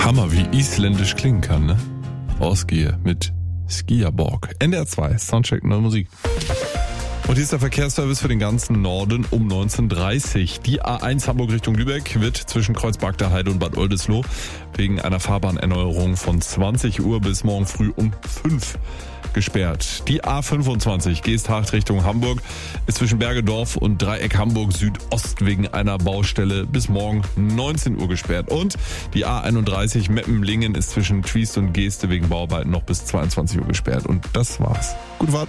Hammer, wie isländisch klingen kann, ne? Ausgehe mit Skiaborg. NDR 2, Soundcheck, neue Musik. Und hier ist der Verkehrsservice für den ganzen Norden um 19:30 Uhr. Die A1 Hamburg Richtung Lübeck wird zwischen Kreuzberg der Heide und Bad Oldesloe wegen einer Fahrbahnerneuerung von 20 Uhr bis morgen früh um 5 gesperrt. Die A25 Geesthacht Richtung Hamburg ist zwischen Bergedorf und Dreieck Hamburg Südost wegen einer Baustelle bis morgen 19 Uhr gesperrt. Und die A31 Meppen-Lingen ist zwischen Triest und Geeste wegen Bauarbeiten noch bis 22 Uhr gesperrt. Und das war's. Gute Fahrt.